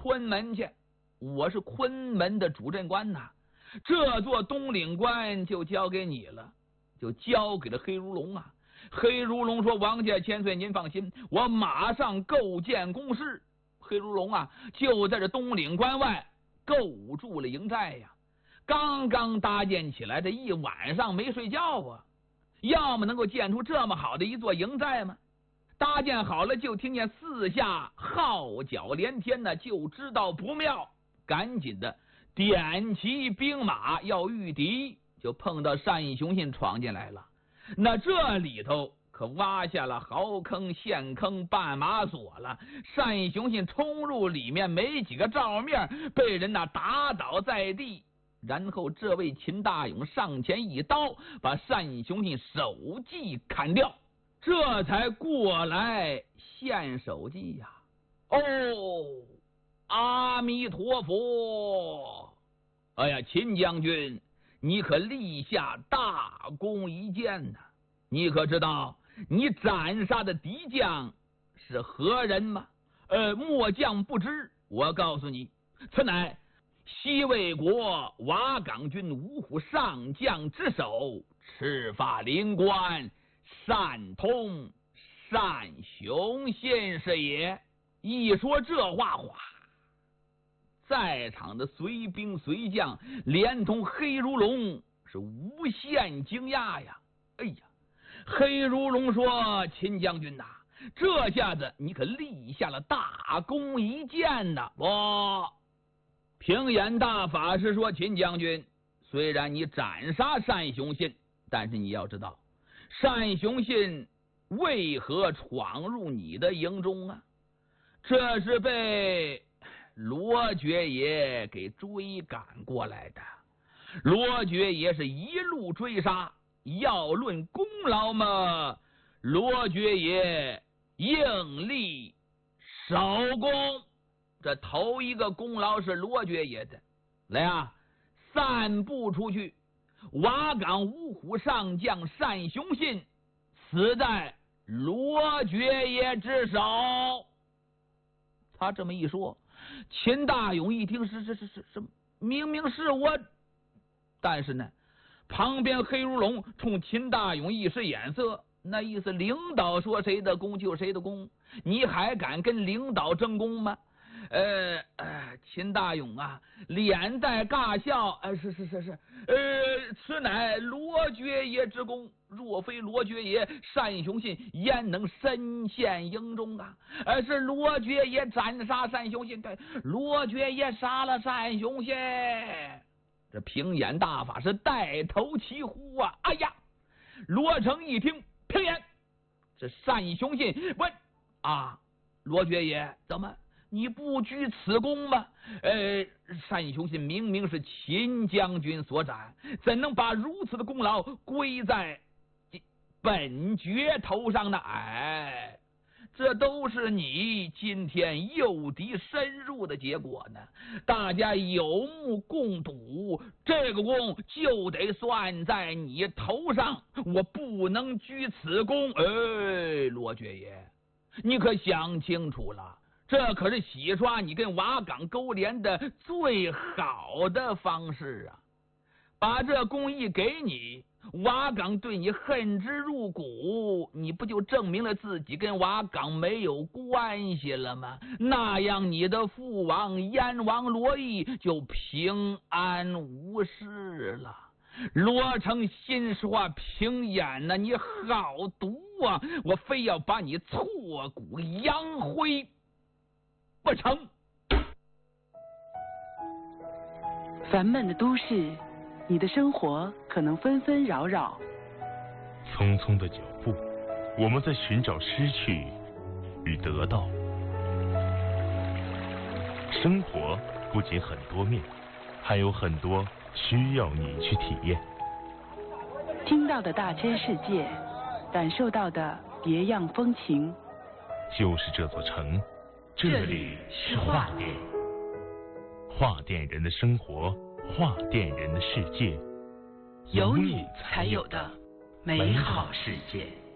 昆门去，我是昆门的主镇官呐。这座东岭关就交给你了，就交给了黑如龙啊。黑如龙说：“王家千岁，您放心，我马上构建工事。”黑如龙啊，就在这东岭关外构筑了营寨呀。刚刚搭建起来，这一晚上没睡觉啊。要么能够建出这么好的一座营寨吗？搭建好了，就听见四下号角连天呢，就知道不妙，赶紧的点齐兵马要御敌，就碰到单雄信闯进来了。那这里头可挖下了壕坑、陷坑、绊马索了。单雄信冲入里面，没几个照面，被人打倒在地。然后这位秦大勇上前一刀，把单雄信首级砍掉，这才过来献首级呀。哦，阿弥陀佛！哎呀，秦将军，你可立下大功一件呐！你可知道你斩杀的敌将是何人吗？末将不知。我告诉你，此乃西魏国瓦岗军五虎上将之首，赤发灵官单通单雄信是也。一说这话，在场的随兵随将连同黑如龙是无限惊讶呀！哎呀，黑如龙说：“秦将军呐，这下子你可立下了大功一件呐！”平眼大法师说：“秦将军，虽然你斩杀单雄信，但是你要知道，单雄信为何闯入你的营中啊？这是被罗爵爷给追赶过来的。罗爵爷是一路追杀，要论功劳嘛，罗爵爷应立首功。这头一个功劳是罗爵爷的。来啊，散布出去，瓦岗五虎上将单雄信死在罗爵爷之手。”他这么一说，秦大勇一听是明明是我，但是呢，旁边黑如龙冲秦大勇一使眼色，那意思领导说谁的功就谁的功，你还敢跟领导争功吗？秦大勇啊，脸带尬笑，是，此乃罗爵爷之功，若非罗爵爷，单雄信焉能身陷营中啊？是罗爵爷斩杀单雄信，对，罗爵爷杀了单雄信。这平眼大法是带头齐呼啊！哎呀，罗成一听，平眼，这单雄信问啊，罗爵爷怎么？你不居此功吗？单雄信明明是秦将军所斩，怎能把如此的功劳归在本爵头上呢？这都是你今天诱敌深入的结果呢。大家有目共睹，这个功就得算在你头上，我不能居此功。罗爵爷，你可想清楚了，这可是洗刷你跟瓦岗勾连的最好的方式啊！把这公义给你，瓦岗对你恨之入骨，你不就证明了自己跟瓦岗没有关系了吗？那样你的父王燕王罗毅就平安无事了。罗成心说：“平眼呐，你好毒啊！我非要把你挫骨扬灰不成。” 烦闷的都市，你的生活可能纷纷扰扰。 匆匆的脚步，我们在寻找失去与得到。生活不仅很多面，还有很多需要你去体验。 听到的大千世界，感受到的别样风情。 就是这座城，这里是画店。画店人的生活，画店人的世界， 有你才有的美好世界。